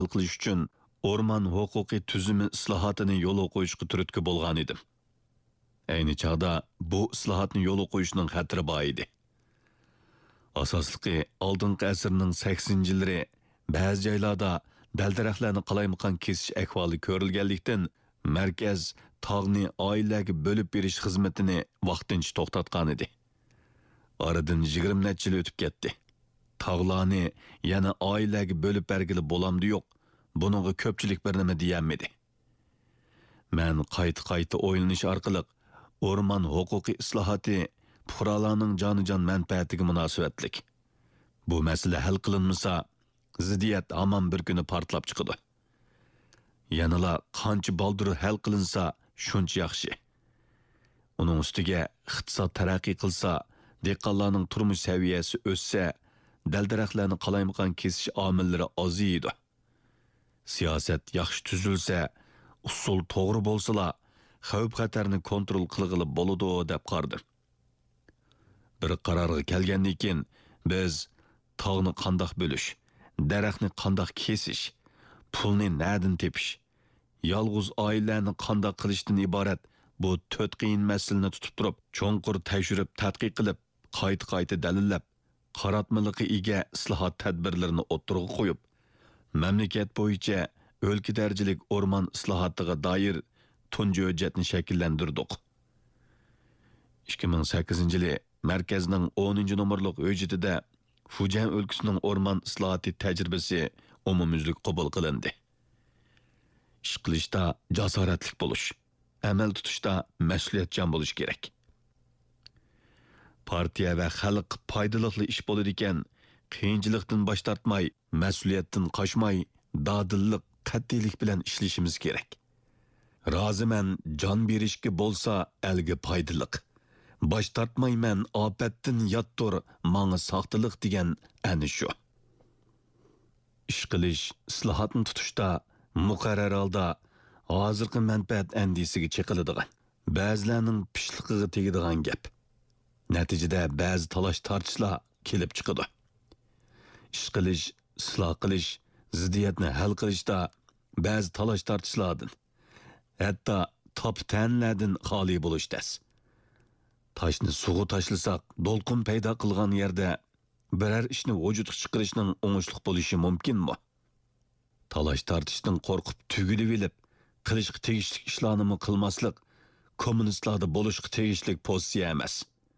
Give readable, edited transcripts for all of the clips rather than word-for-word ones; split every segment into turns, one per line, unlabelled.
qilish uchun o'rmon huquqiy tuzumi islohotini yo'l qo'yishga turtki bo'lgan edim. Ayni chog'da bu islohotni yo'l qo'yishning xatiri bor edi. Asosligi oldingi asrning 80-yillari ba'zi joylarda dal-daraxtlarni qalaymaqon kesish ahvoli ko'rilganlikdan markaz tog'ni oilaga bo'lib berish xizmatini vaqtincha to'xtatgan edi. Aradan 20 necha yil o'tib ketdi. Tog'larni yana oilaga bo'lib bergili bo'lamdi yo'q. Buningga ko'pchilik bir nima deyolmadi. Men qayta o'ylanish orqali o'rmon huquqiy islohoti fuqarolarning jonijon manfaatiga munosabatlik. Bu masala hal qilinmasa, ziddiyat hamon bir kuni portlab chiqadi. Yanala qancha baldur hal qilinsa, shuncha yaxshi. Uning ustiga iqtisod taraqqiy qilsa, dehqonlarning turmush saviyasi o'ssa, dal-daraxtlarni qalaymaqon kesish omillari oziydi. Siyosat yaxshi tuzilsa, usul to'g'ri bo'lsa, xavf-xatarni kontrol qilg'ili bo'ladi deb qardim. Bir qarorga kelgandan keyin biz tog'ni qandoq bo'lish, daraxtni qandoq kesish, pulni nadin tepish, yolg'iz oilalarni qandoq qilishdan iborat bu 4 qiyin masalani tutib turib, cho'nqur tekshirib, tadqiq qilib, qayta dalillab, qaratmaliqi ega islohot tadbirlarini o'ttirg'a qo'yib, mamlakat bo'yicha o'lka darajalik o'rmon islohotiga doir tunji hujjatni shakllantirdik. 2008-yili markazning 10-nomerlik hujjatida Fujian o'lkasining o'rmon islohoti tajribasi umumyuzlik qabul qilindi. Ish qilishda jasoratli bo'lish, amal tutishda mas'uliyatchan bo'lish kerak. Partiya va xalq foydali ish bo'ladi ekan, qiyinchilikdan bosh tortmay, mas'uliyatdan qochmay, dadillik, qat'iylik bilan ishlashimiz kerak. Roziman jon berishga bo'lsa, elga foydaliq. Bosh tortmayman, ofatdan yottur, manga saqtiliq degan ana shu. Ish qilish, islohotni tutishda muqarrar holda hozirgi manfaat andisiga chiqiladigan, ba'zilarning pishliqiga tegadigan gap. Natijada ba'zi talash-tortishlar kelib chiqadi. Ish qilish, isloh qilish, ziddiyatni hal qilishda ba'zi talash-tortishlardan, hatto top-tanlardan xoli bo'lishdas. Taşni suvga tashlasak, do'lqin paydo qilgan yerda biror ishni vujudga chiqarishning o'ngishli bo'lishi mumkinmi? Talash-tortishdan qo'rqib tugilib olib, qilishga tegishli ishlarni qilmaslik kommunistlarda bo'lishga tegishli pozitsiya emas.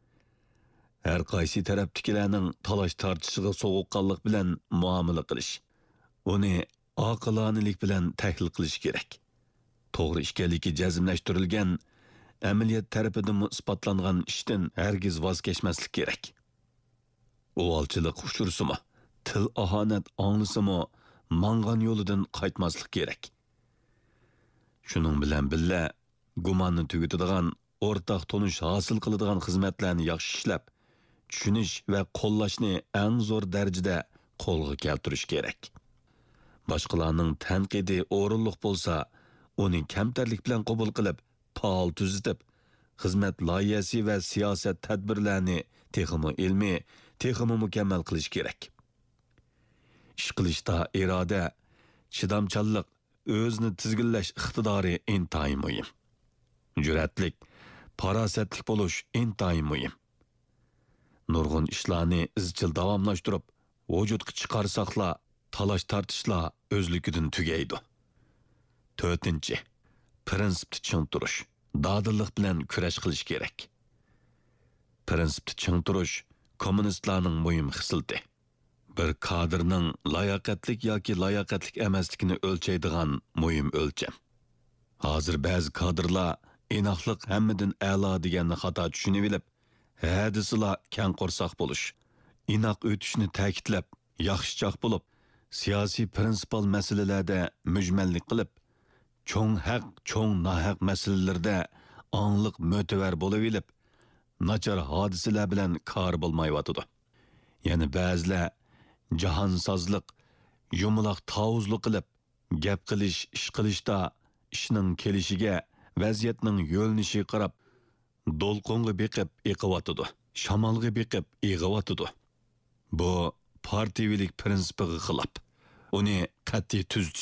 Har qaysi tarafdagilarning talash-tortishiga sovuqqonlik bilan muomala qilish, uni oqilonalik bilan tahlil qilish kerak. To'g'ri ishkanligi jazmlashtirilgan amaliyat tarafidan isbotlangan ishdan hargiz voz kechmaslik kerak. O'valchilik uchursimi, til ahonat anglisimi, mangan yo'lidan qaytmaslik kerak. Shuning bilan birga gumonni tugatadigan, o'rtaq tonish hosil qiladigan xizmatlarni yaxshi ishlab, tushunish va qo'llashni eng zo'r darajada qo'lga keltirish kerak. Boshqalarning tanqidi o'rinliq bo'lsa, uni kamtarlik bilan qabul qilib, faol tuzitib, xizmat loyihasi va siyosat tadbirlarini texmo ilmiy, texmo mukammal qilish kerak. Ish qilishda iroda, chidamchanlik, o'zni tizginlash iqtidori intayin muhim. Jur'atlik, farosatlik bo'lish intayin muhim. Nurg'un ishlarni izchil davomlashtirib, vujudga chiqarsaqla, talash-tortishlar o'zligidan tugaydi. 4. Prinsipni ching turish, dadillik bilan kurash qilish kerak. Prinsipni ching turish kommunistlarning muhim xislati. Bir kadrning layoqatlik yoki layoqatlik emasligini o'lchaydigan muhim o'lcham. Hozir ba'zi kadrlar inoqlik hammadan a'lo deganni xato tushunib olib, hadislar kang qo'rsoq bo'lish, inoq o'tishni ta'kidlab, yaxshichoq bo'lib, siyosiy prinsipal masalalarda mujmallik qilib, cho'ng haq, cho'ng nohaq masalalarda angliq mo'tavar bo'lib olib, nachar hodisalar bilan kor bo'lmayotdi. Yana ba'zilar jahonsozlik, yumaloq tavuzlik qilib, gap qilish, ish qilishda ishning kelishiga, vaziyatning yo'linishiga qarab, do'lqinga beqib eqiyotdi, shamolga beqib eg'iyotdi. Bu partiyavilik prinsipiga xilof. uni qat'iy tuzitish